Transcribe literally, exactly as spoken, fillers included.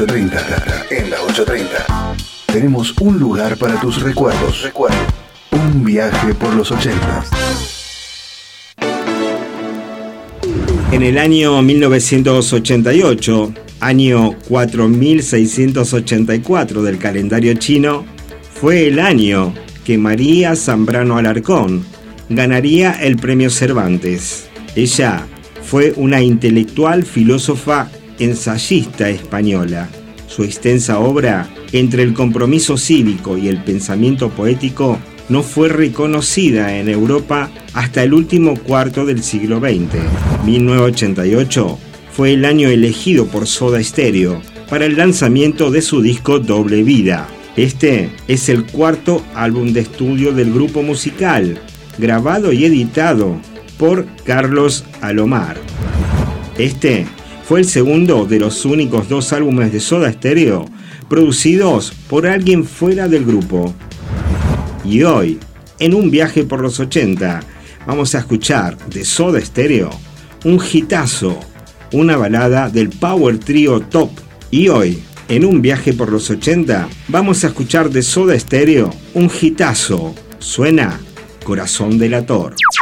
ochocientos treinta. En la ochocientos treinta. Tenemos un lugar para tus recuerdos. Recuerdo. Un viaje por los ochenta. En el año mil novecientos ochenta y ocho, año cuatro mil seiscientos ochenta y cuatro del calendario chino, fue el año que María Zambrano Alarcón ganaría el premio Cervantes. Ella fue una intelectual, filósofa, ensayista española. Su extensa obra, Entre el compromiso cívico y el pensamiento poético, no fue reconocida en Europa hasta el último cuarto del siglo veinte. mil novecientos ochenta y ocho fue el año elegido por Soda Stereo para el lanzamiento de su disco Doble Vida. Este es el cuarto álbum de estudio del grupo musical, grabado y editado por Carlos Alomar. Este fue el segundo de los únicos dos álbumes de Soda Stereo producidos por alguien fuera del grupo. Y hoy, en un viaje por los ochenta, vamos a escuchar de Soda Stereo un hitazo, una balada del Power Trio Top. Y hoy, en un viaje por los ochenta, vamos a escuchar de Soda Stereo un hitazo. Suena Corazón Delator.